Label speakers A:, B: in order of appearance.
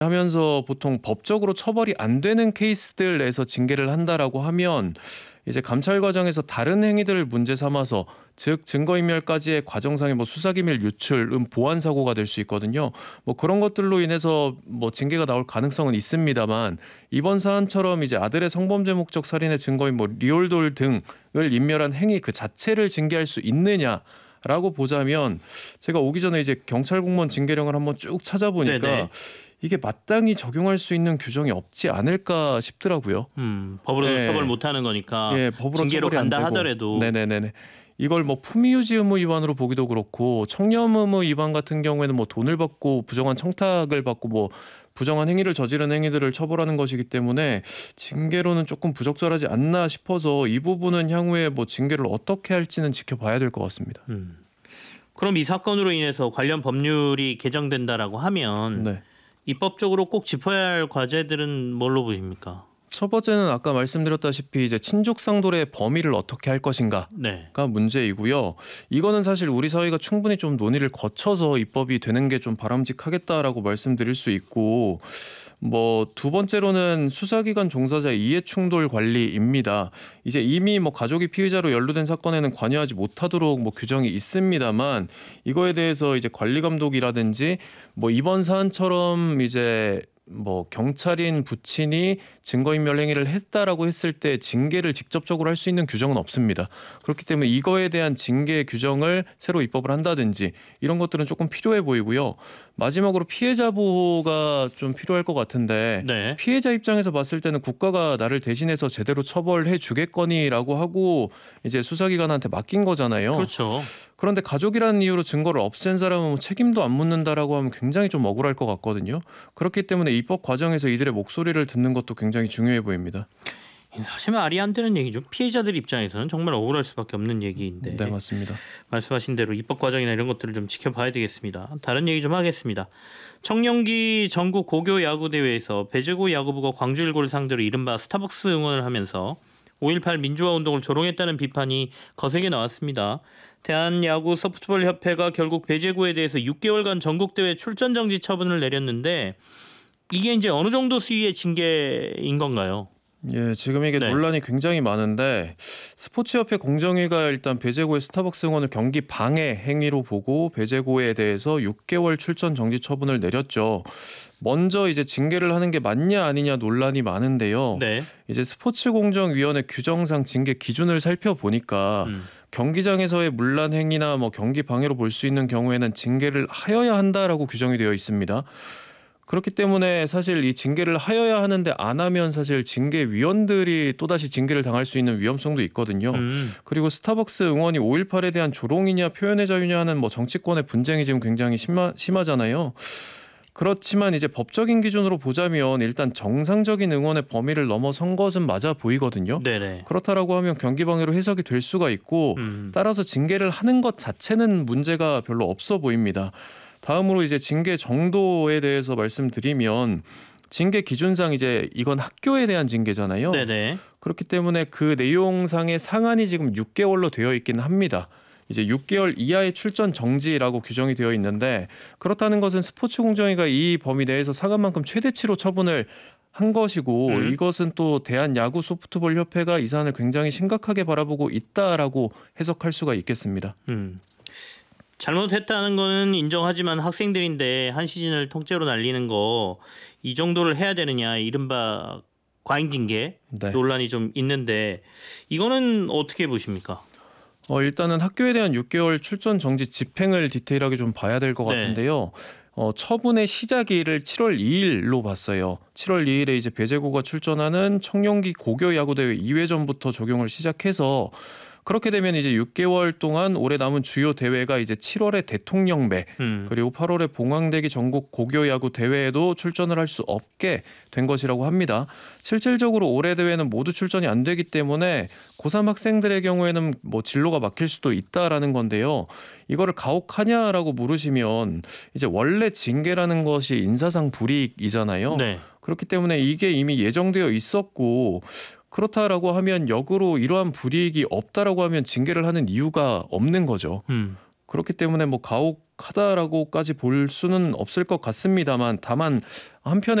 A: 하면서 보통 법적으로 처벌이 안 되는 케이스들 내에서 징계를 한다라고 하면 이제 감찰 과정에서 다른 행위들을 문제 삼아서 즉 증거인멸까지의 과정상의 뭐 수사기밀 유출, 보안 사고가 될 수 있거든요. 뭐 그런 것들로 인해서 뭐 징계가 나올 가능성은 있습니다만 이번 사안처럼 이제 아들의 성범죄 목적 살인의 증거인 뭐 리얼돌 등을 인멸한 행위 그 자체를 징계할 수 있느냐라고 보자면 제가 오기 전에 이제 경찰 공무원 징계령을 한번 쭉 찾아보니까
B: 네네.
A: 이게 마땅히 적용할 수 있는 규정이 없지 않을까 싶더라고요.
B: 법으로는
A: 네.
B: 처벌 못하는 거니까
A: 예, 법으로
B: 징계로
A: 처벌이 안
B: 간다
A: 되고.
B: 하더라도
A: 네네네네. 이걸 뭐 품위유지 의무 위반으로 보기도 그렇고 청렴 의무 위반 같은 경우에는 뭐 돈을 받고 부정한 청탁을 받고 뭐 부정한 행위를 저지른 행위들을 처벌하는 것이기 때문에 징계로는 조금 부적절하지 않나 싶어서 이 부분은 향후에 뭐 징계를 어떻게 할지는 지켜봐야 될 것 같습니다.
B: 그럼 이 사건으로 인해서 관련 법률이 개정된다라고 하면
A: 네.
B: 입법적으로 꼭 짚어야 할 과제들은 뭘로 보십니까?
A: 첫 번째는 아까 말씀드렸다시피 이제 친족상돌의 범위를 어떻게 할 것인가.
B: 네.
A: 가 문제이고요. 이거는 사실 우리 사회가 충분히 좀 논의를 거쳐서 입법이 되는 게 좀 바람직하겠다라고 말씀드릴 수 있고 뭐 두 번째로는 수사기관 종사자의 이해충돌 관리입니다. 이제 이미 뭐 가족이 피의자로 연루된 사건에는 관여하지 못하도록 뭐 규정이 있습니다만 이거에 대해서 이제 관리 감독이라든지 뭐 이번 사안처럼 이제 뭐 경찰인 부친이 증거인멸 행위를 했다라고 했을 때 징계를 직접적으로 할 수 있는 규정은 없습니다. 그렇기 때문에 이거에 대한 징계 규정을 새로 입법을 한다든지 이런 것들은 조금 필요해 보이고요. 마지막으로 피해자 보호가 좀 필요할 것 같은데
B: 네.
A: 피해자 입장에서 봤을 때는 국가가 나를 대신해서 제대로 처벌해 주겠거니라고 하고 이제 수사기관한테 맡긴 거잖아요.
B: 그렇죠.
A: 그런데 가족이라는 이유로 증거를 없앤 사람은 뭐 책임도 안 묻는다라고 하면 굉장히 좀 억울할 것 같거든요. 그렇기 때문에 입법 과정에서 이들의 목소리를 듣는 것도 굉장히 중요해 보입니다.
B: 사실 말이 안 되는 얘기죠. 피해자들 입장에서는 정말 억울할 수밖에 없는 얘기인데.
A: 네, 맞습니다.
B: 말씀하신 대로 입법 과정이나 이런 것들을 좀 지켜봐야 되겠습니다. 다른 얘기 좀 하겠습니다. 청년기 전국 고교 야구 대회에서 배제고 야구부가 광주 일고를 상대로 이른바 스타벅스 응원을 하면서 5.18 민주화 운동을 조롱했다는 비판이 거세게 나왔습니다. 대한야구 소프트볼 협회가 결국 배제고에 대해서 6개월간 전국대회 출전 정지 처분을 내렸는데 이게 이제 어느 정도 수위의 징계인 건가요?
A: 예, 지금 이게
B: 네.
A: 논란이 굉장히 많은데 스포츠협회 공정위가 일단 배제고의 스타벅스 응원을 경기 방해 행위로 보고 배제고에 대해서 6개월 출전 정지 처분을 내렸죠. 먼저 이제 징계를 하는 게 맞냐 아니냐 논란이 많은데요.
B: 네.
A: 이제 스포츠공정위원회 규정상 징계 기준을 살펴보니까 경기장에서의 문란 행위나 뭐 경기 방해로 볼 수 있는 경우에는 징계를 하여야 한다라고 규정이 되어 있습니다. 그렇기 때문에 사실 이 징계를 하여야 하는데 안 하면 사실 징계위원들이 또다시 징계를 당할 수 있는 위험성도 있거든요. 그리고 스타벅스 응원이 5.18에 대한 조롱이냐 표현의 자유냐 하는 뭐 정치권의 분쟁이 지금 굉장히 심하잖아요. 그렇지만 이제 법적인 기준으로 보자면 일단 정상적인 응원의 범위를 넘어선 것은 맞아 보이거든요.
B: 네네.
A: 그렇다라고 하면 경기방해로 해석이 될 수가 있고 따라서 징계를 하는 것 자체는 문제가 별로 없어 보입니다. 다음으로 이제 징계 정도에 대해서 말씀드리면 징계 기준상 이제 이건 학교에 대한 징계잖아요.
B: 네네.
A: 그렇기 때문에 그 내용상의 상한이 지금 6개월로 되어 있기는 합니다. 이제 6개월 이하의 출전 정지라고 규정이 되어 있는데 그렇다는 것은 스포츠공정위가 이 범위 내에서 상한만큼 최대치로 처분을 한 것이고 이것은 또 대한야구 소프트볼 협회가 이 사안을 굉장히 심각하게 바라보고 있다라고 해석할 수가 있겠습니다.
B: 잘못했다는 거는 인정하지만 학생들인데 한 시즌을 통째로 날리는 거 이 정도를 해야 되느냐 이른바 과잉징계
A: 네.
B: 논란이 좀 있는데 이거는 어떻게 보십니까?
A: 일단은 학교에 대한 6개월 출전 정지 집행을 디테일하게 좀 봐야 될 것
B: 네.
A: 같은데요. 처분의 시작일을 7월 2일로 봤어요. 7월 2일에 이제 배제고가 출전하는 청년기 고교 야구대회 2회전부터 적용을 시작해서 그렇게 되면 이제 6개월 동안 올해 남은 주요 대회가 이제 7월에 대통령배 그리고 8월에 봉황대기 전국 고교야구 대회에도 출전을 할 수 없게 된 것이라고 합니다. 실질적으로 올해 대회는 모두 출전이 안 되기 때문에 고3 학생들의 경우에는 뭐 진로가 막힐 수도 있다라는 건데요. 이거를 가혹하냐라고 물으시면 이제 원래 징계라는 것이 인사상 불이익이잖아요.
B: 네.
A: 그렇기 때문에 이게 이미 예정되어 있었고 그렇다라고 하면 역으로 이러한 불이익이 없다라고 하면 징계를 하는 이유가 없는 거죠. 그렇기 때문에 뭐 가혹하다라고까지 볼 수는 없을 것 같습니다만 다만 한편에